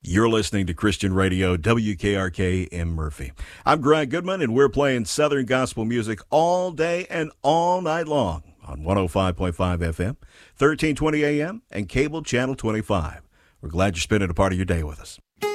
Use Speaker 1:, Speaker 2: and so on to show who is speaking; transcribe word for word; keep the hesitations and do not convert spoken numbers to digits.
Speaker 1: You're listening to Christian Radio, W K R K in Murphy. I'm Grant Goodman, and we're playing Southern gospel music all day and all night long on one oh five point five F M, thirteen twenty A M, and cable channel twenty-five. We're glad you're spending a part of your day with us.